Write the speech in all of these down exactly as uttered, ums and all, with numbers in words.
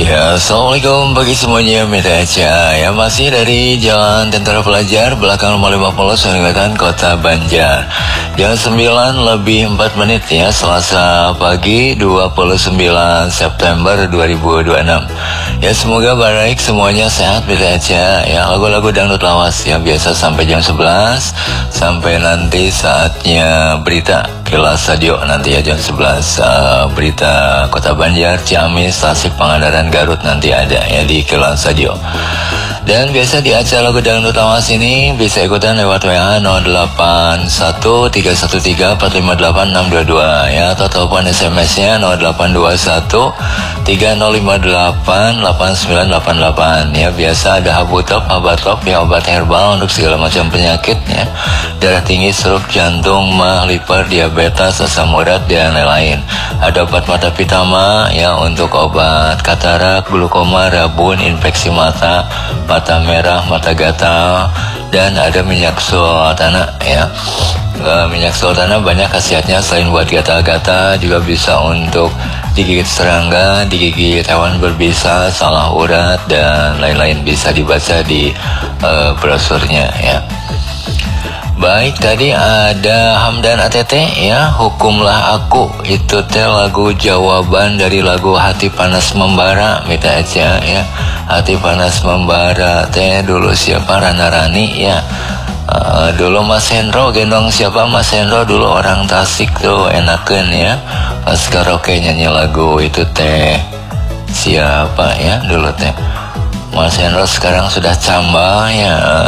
Ya, Assalamualaikum bagi semuanya, Mita Aca. Ya, masih dari Jalan Tentara Pelajar, belakang rumah lima puluh, Sungai Kota Banjar. Jam sembilan lebih empat menit ya, Selasa pagi dua puluh sembilan September dua ribu dua puluh enam. Ya, semoga baik semuanya, sehat Mita Aca. Ya, lagu-lagu dangdut lawas ya, biasa sampai jam sebelas, sampai nanti saatnya berita Kilas Radio nanti ya jam sebelas. uh, Berita Kota Banjar, Ciamis, Tasik, Pangandaran, Garut nanti ada ya di Kilas Radio. Dan biasa di acara lagu dangdut lawas ini bisa ikutan lewat W A nol delapan satu tiga satu tiga empat lima delapan enam dua dua ya, atau telepon S M S-nya nol delapan dua satu tiga nol lima delapan delapan sembilan delapan delapan ya. Biasa ada Habutop, Habatop ya, obat herbal untuk segala macam penyakit ya, darah tinggi, stroke, jantung, mah, liver, diabetes, asam urat dan lain-lain. Ada obat mata pitama ya, untuk obat katarak, glukoma, rabun, infeksi mata, mata merah, mata gatal, dan ada minyak sultana ya. E, minyak sultana banyak khasiatnya, selain buat gatal-gatal juga bisa untuk digigit serangga, digigit hewan berbisa, salah urat dan lain-lain, bisa dibaca di e, brosurnya ya. Baik, tadi ada Hamdan A T T ya, Hukumlah Aku. Itu teh lagu jawaban dari lagu Hati Panas Membara, Mita Aca ya. Hati Panas Membara teh dulu siapa, Rana Rani ya. Uh, dulu Mas Hendro gendong siapa, Mas Hendro dulu orang Tasik tuh, enaken ya. Pas karaoke nyanyi lagu itu teh siapa ya dulu teh. Mas Hendro sekarang sudah cambal ya.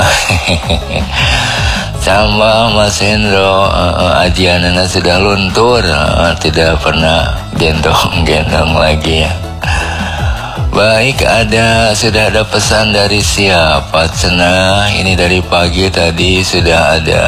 Sama Mas Hendro, uh, ajianana sudah luntur, uh, tidak pernah gendong-gendong lagi ya. Baik, ada sudah ada pesan dari siapa cenah? Ini dari pagi tadi sudah ada.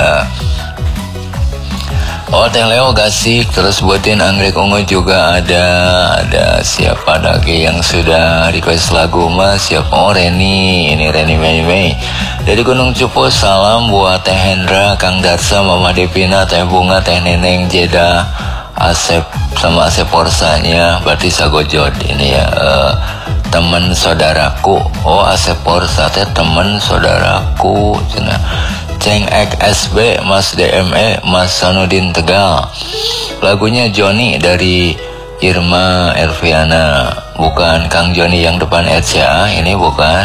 Oh, Teh Leo Gasik, terus buatin anggrek ungu juga ada. Ada siapa lagi yang sudah request lagu mas? Siapa? Oh, Reni, ini Reni Mei Mei. Dari Gunung Cupu, salam buat Teh Hendra, Kang Darsa, Mama Devina, Teh Bunga, Teh Neneng, Jeda, Asep, sama Asep Porsanya, berarti Sagojod ini ya. Uh, temen saudaraku. Oh, Asep Porsa teh temen saudaraku cina. Ceng Ek S B, Mas D M E, Mas Sanudin Tegal. Lagunya Joni dari Irma Erviana. Bukan Kang Joni yang depan R C A, ini bukan.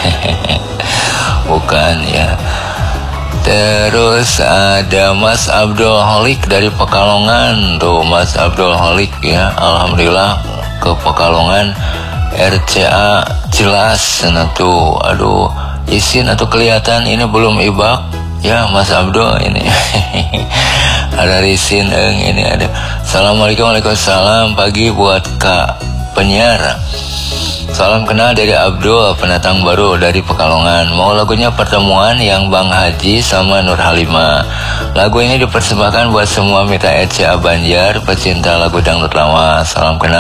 Bukan ya. Terus ada Mas Abdul Holik dari Pekalongan. Tuh Mas Abdul Holik ya, alhamdulillah ke Pekalongan R C A jelas. Nah tuh, aduh, izin atau kelihatan ini belum ibak ya Mas Abdul ini. Ada risin eng, ini ada. Assalamualaikum, waalaikumsalam, pagi buat Kak penyiar. Salam kenal dari Abdul, pendatang baru dari Pekalongan. Mau lagunya Pertemuan yang Bang Haji sama Nur Halimah. Lagu ini dipersembahkan buat semua Mita Aca Banjar, pecinta lagu dangdut lawas. Salam kenal.